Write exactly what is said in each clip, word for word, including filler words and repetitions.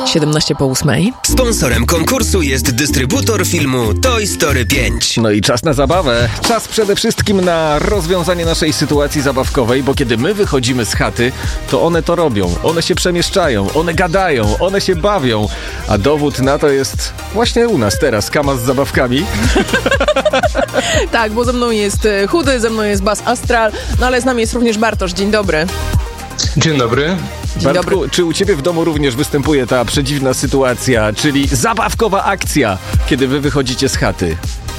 siedemnaście po ósmej. Sponsorem konkursu jest dystrybutor filmu Toy Story pięć. No i czas na zabawę. Czas przede wszystkim na rozwiązanie naszej sytuacji zabawkowej, bo kiedy my wychodzimy z chaty, to one to robią. One się przemieszczają, one gadają, one się bawią. A dowód na to jest właśnie u nas teraz, Kama z zabawkami. Tak, bo ze mną jest Chudy, ze mną jest Bas Astral, no ale z nami jest również Bartosz. Dzień dobry. Dzień dobry. Dzień Bartku, dobry. czy u ciebie w domu również występuje ta przedziwna sytuacja, czyli zabawkowa akcja, kiedy wy wychodzicie z chaty?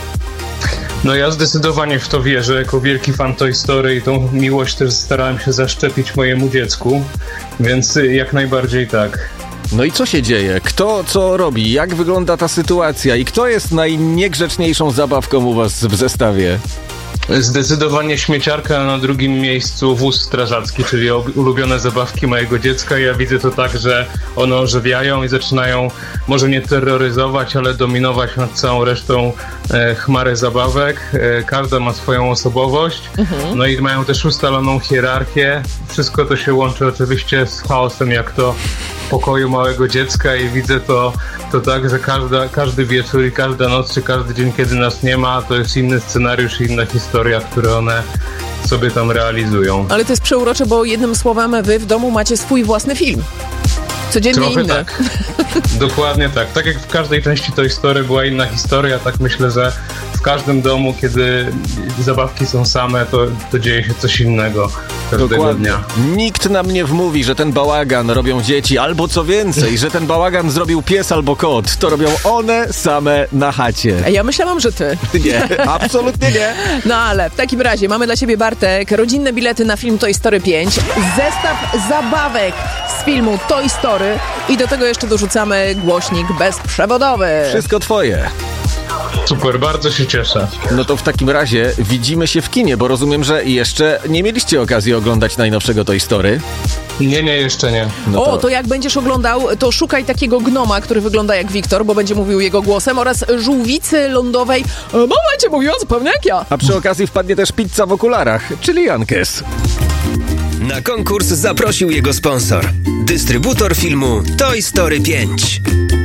No ja zdecydowanie w to wierzę, jako wielki fan Toy Story i tą miłość też starałem się zaszczepić mojemu dziecku, więc jak najbardziej tak. No i co się dzieje? Kto co robi? Jak wygląda ta sytuacja? I kto jest najniegrzeczniejszą zabawką u was w zestawie? Zdecydowanie śmieciarka, na drugim miejscu wóz strażacki, czyli ulubione zabawki mojego dziecka. Ja widzę to tak, że one ożywiają i zaczynają może nie terroryzować, ale dominować nad całą resztą e, chmary zabawek. E, każda ma swoją osobowość, mhm. no i mają też ustaloną hierarchię. Wszystko to się łączy oczywiście z chaosem, jak to w pokoju małego dziecka i widzę to, to tak, że każda, każdy wieczór i każda noc, czy każdy dzień, kiedy nas nie ma, to jest inny scenariusz i inna historia, które one sobie tam realizują. Ale to jest przeurocze, bo jednym słowem wy w domu macie swój własny film. Codziennie Trochę inny. Tak. Dokładnie tak. Tak jak w każdej części Toy Story była inna historia, tak myślę, że w każdym domu, kiedy zabawki są same, to, to dzieje się coś innego każdego Dokładnie. dnia. Nikt nam nie wmówi, że ten bałagan robią dzieci, albo co więcej, że ten bałagan zrobił pies albo kot. To robią one same na chacie. A ja myślałam, że ty. Nie, absolutnie nie. No ale w takim razie mamy dla ciebie, Bartek, rodzinne bilety na film Toy Story pięć, zestaw zabawek z filmu Toy Story i do tego jeszcze dorzucamy głośnik bezprzewodowy. Wszystko twoje. Super, bardzo się cieszę. No to w takim razie widzimy się w kinie, bo rozumiem, że jeszcze nie mieliście okazji oglądać najnowszego Toy Story. Nie, nie, jeszcze nie. No O, to jak będziesz oglądał, to szukaj takiego gnoma, który wygląda jak Wiktor, bo będzie mówił jego głosem, oraz żółwicy lądowej, mama cię mówiła zupełnie jak ja. A przy okazji wpadnie też pizza w okularach, czyli Jankes. Na konkurs zaprosił jego sponsor. Dystrybutor filmu Toy Story pięć.